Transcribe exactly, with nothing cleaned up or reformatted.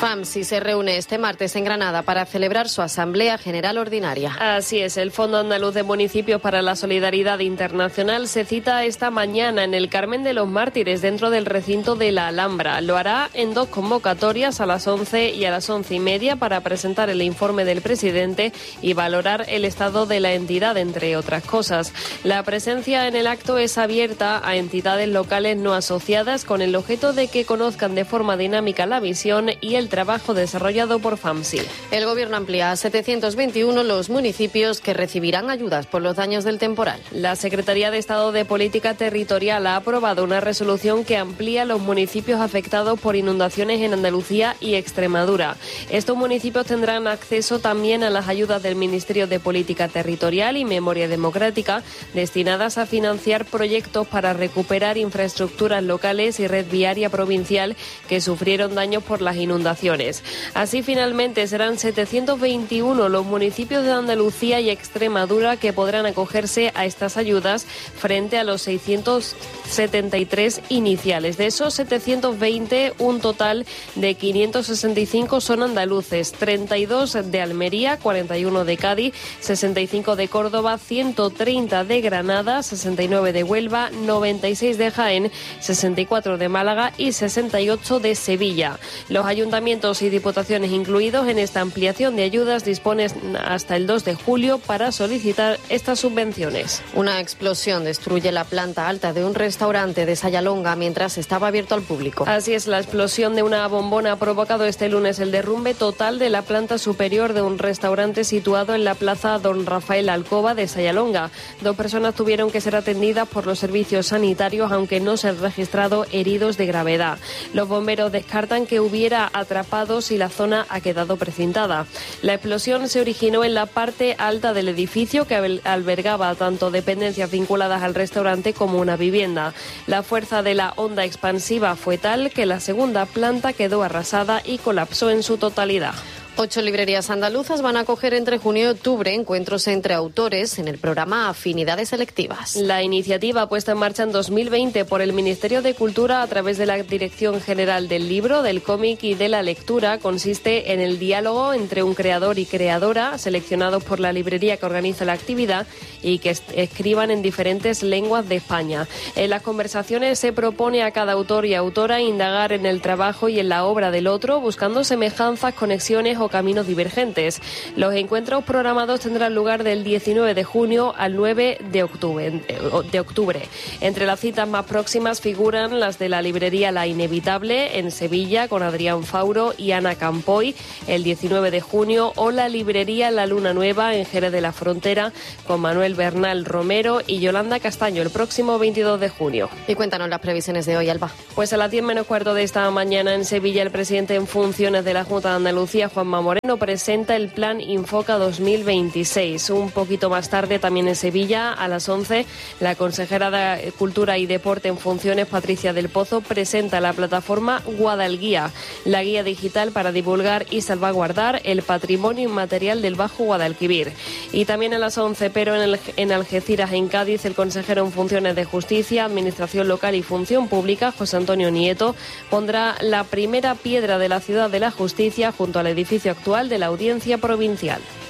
FAMSI se reúne este martes en Granada para celebrar su Asamblea General Ordinaria. Así es, el Fondo Andaluz de Municipios para la Solidaridad Internacional se cita esta mañana en el Carmen de los Mártires, dentro del recinto de la Alhambra. Lo hará en dos convocatorias, a las once y a las once y media, para presentar el informe del presidente y valorar el estado de la entidad, entre otras cosas. La presencia en el acto es abierta a entidades locales no asociadas, con el objeto de que conozcan de forma dinámica la visión y el trabajo desarrollado por FAMSI. El Gobierno amplía a setecientos veintiuno los municipios que recibirán ayudas por los daños del temporal. La Secretaría de Estado de Política Territorial ha aprobado una resolución que amplía los municipios afectados por inundaciones en Andalucía y Extremadura. Estos municipios tendrán acceso también a las ayudas del Ministerio de Política Territorial y Memoria Democrática, destinadas a financiar proyectos para recuperar infraestructuras locales y red viaria provincial que sufrieron daños por las inundaciones. Así, finalmente, serán setecientos veintiuno los municipios de Andalucía y Extremadura que podrán acogerse a estas ayudas, frente a los seiscientos setenta y tres iniciales. De esos setecientos veinte, un total de quinientos sesenta y cinco son andaluces, treinta y dos de Almería, cuarenta y uno de Cádiz, sesenta y cinco de Córdoba, ciento treinta de Granada, sesenta y nueve de Huelva, noventa y seis de Jaén, sesenta y cuatro de Málaga y sesenta y ocho de Sevilla. Los ayuntamientos y diputaciones incluidos en esta ampliación de ayudas disponen hasta el dos de julio para solicitar estas subvenciones. Una explosión destruye la planta alta de un restaurante de Sayalonga mientras estaba abierto al público. Así es, la explosión de una bombona ha provocado este lunes el derrumbe total de la planta superior de un restaurante situado en la plaza Don Rafael Alcoba de Sayalonga. Dos personas tuvieron que ser atendidas por los servicios sanitarios, aunque no se han registrado heridos de gravedad. Los bomberos descartan que hubiera atrapados y la zona ha quedado precintada. La explosión se originó en la parte alta del edificio, que albergaba tanto dependencias vinculadas al restaurante como una vivienda. La fuerza de la onda expansiva fue tal que la segunda planta quedó arrasada y colapsó en su totalidad. Ocho librerías andaluzas van a acoger entre junio y octubre encuentros entre autores en el programa Afinidades Selectivas. La iniciativa, puesta en marcha en dos mil veinte por el Ministerio de Cultura a través de la Dirección General del Libro, del Cómic y de la Lectura, consiste en el diálogo entre un creador y creadora seleccionados por la librería que organiza la actividad y que escriban en diferentes lenguas de España. En las conversaciones se propone a cada autor y autora indagar en el trabajo y en la obra del otro, buscando semejanzas, conexiones o caminos divergentes. Los encuentros programados tendrán lugar del diecinueve de junio al nueve de octubre. de octubre. Entre las citas más próximas figuran las de la librería La Inevitable en Sevilla, con Adrián Fauro y Ana Campoy, el diecinueve de junio, o la librería La Luna Nueva en Jerez de la Frontera, con Manuel Bernal Romero y Yolanda Castaño, el próximo veintidós de junio. Y cuéntanos las previsiones de hoy, Alba. Pues a las diez menos cuarto de esta mañana en Sevilla, el presidente en funciones de la Junta de Andalucía, Juanma Moreno, presenta el Plan Infoca dos mil veintiséis. Un poquito más tarde, también en Sevilla, a las once, la consejera de Cultura y Deporte en funciones, Patricia del Pozo, presenta la plataforma Guadalguía, la guía digital para divulgar y salvaguardar el patrimonio inmaterial del Bajo Guadalquivir. Y también a las once, pero en, el, en Algeciras, en Cádiz, el consejero en funciones de Justicia, Administración Local y Función Pública, José Antonio Nieto, pondrá la primera piedra de la Ciudad de la Justicia junto al edificio actual de la Audiencia Provincial.